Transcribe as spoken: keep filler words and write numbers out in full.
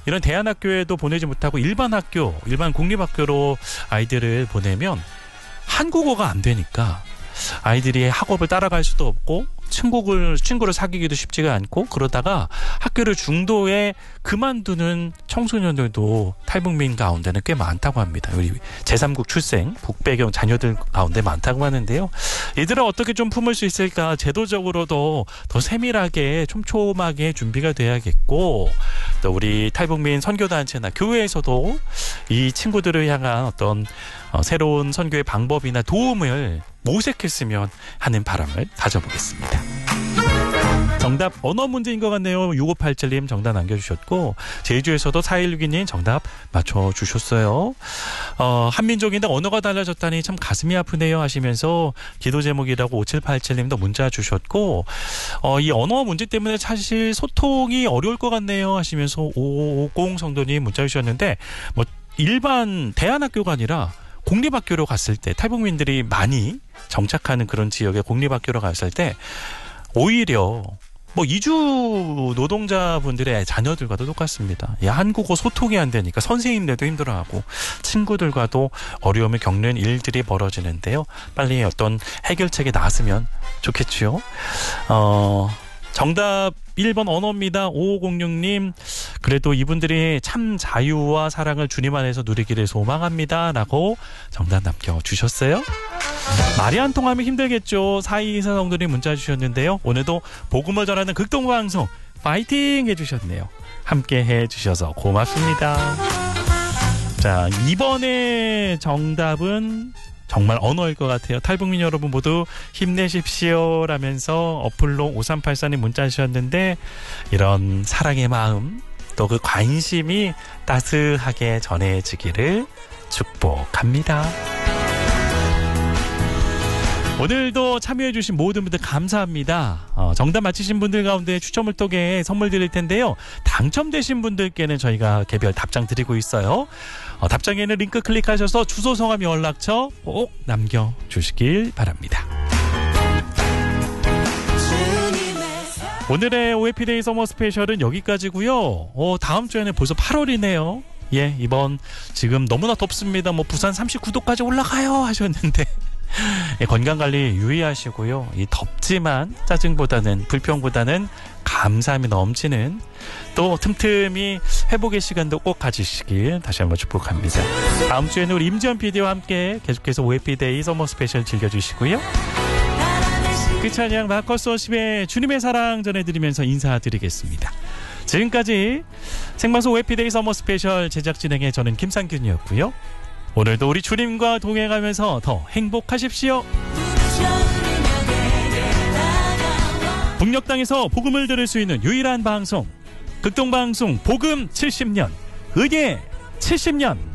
이런 대안학교에도 보내지 못하고 일반 학교, 일반 공립학교로 아이들을 보내면 한국어가 안 되니까 아이들이 학업을 따라갈 수도 없고 친구를, 친구를 사귀기도 쉽지가 않고 그러다가 학교를 중도에 그만두는 청소년들도 탈북민 가운데는 꽤 많다고 합니다. 우리 제삼국 출생, 북배경 자녀들 가운데 많다고 하는데요. 이들은 어떻게 좀 품을 수 있을까? 제도적으로도 더 세밀하게 촘촘하게 준비가 돼야겠고 또 우리 탈북민 선교단체나 교회에서도 이 친구들을 향한 어떤 어, 새로운 선교의 방법이나 도움을 모색했으면 하는 바람을 가져보겠습니다. 정답 언어 문제인 것 같네요. 육오팔칠 님 정답 남겨주셨고 제주에서도 사일육이 님 정답 맞춰주셨어요. 어, 한민족인데 언어가 달라졌다니 참 가슴이 아프네요 하시면서 기도 제목이라고 오칠팔칠 님도 문자 주셨고 어, 이 언어 문제 때문에 사실 소통이 어려울 것 같네요 하시면서 오오오공 성도님 문자 주셨는데 뭐 일반 대안학교가 아니라 공립학교로 갔을 때 탈북민들이 많이 정착하는 그런 지역의 공립학교로 갔을 때 오히려 뭐 이주 노동자분들의 자녀들과도 똑같습니다. 야, 한국어 소통이 안 되니까 선생님들도 힘들어하고 친구들과도 어려움을 겪는 일들이 벌어지는데요. 빨리 어떤 해결책이 나왔으면 좋겠죠. 어, 정답 일 번 언어입니다. 오오공육 님 그래도 이분들이 참 자유와 사랑을 주님 안에서 누리기를 소망합니다 라고 정답 남겨주셨어요. 말이 안 통하면 힘들겠죠. 사이이사 성도님 문자 주셨는데요. 오늘도 복음을 전하는 극동방송 파이팅 해주셨네요. 함께 해주셔서 고맙습니다. 자, 이번에 정답은 정말 언어일 것 같아요. 탈북민 여러분 모두 힘내십시오 라면서 어플로 오삼팔사 님 문자 주셨는데 이런 사랑의 마음 또 그 관심이 따스하게 전해지기를 축복합니다. 오늘도 참여해주신 모든 분들 감사합니다. 어, 정답 맞히신 분들 가운데 추첨을 통해 선물 드릴 텐데요. 당첨되신 분들께는 저희가 개별 답장 드리고 있어요. 어, 답장에는 링크 클릭하셔서 주소, 성함, 연락처 꼭 남겨주시길 바랍니다. 오늘의 오해피데이 서머 스페셜은 여기까지고요. 어, 다음 주에는 벌써 팔월이네요. 예, 이번 지금 너무나 덥습니다. 뭐 부산 삼십구 도까지 올라가요 하셨는데 예, 건강관리 유의하시고요. 이 덥지만 짜증보다는 불평보다는 감사함이 넘치는 또 틈틈이 회복의 시간도 꼭 가지시길 다시 한번 축복합니다. 다음 주에는 우리 임지연 피디와 함께 계속해서 오해피데이 서머 스페셜 즐겨주시고요. 그 찬양 마커스 워십의 주님의 사랑 전해드리면서 인사드리겠습니다. 지금까지 생방송 오해피데이 서머 스페셜 제작 진행의 저는 김상균이었고요. 오늘도 우리 주님과 동행하면서 더 행복하십시오. 북녘 땅에서 복음을 들을 수 있는 유일한 방송 극동방송 복음 칠십 년 의계 칠십 년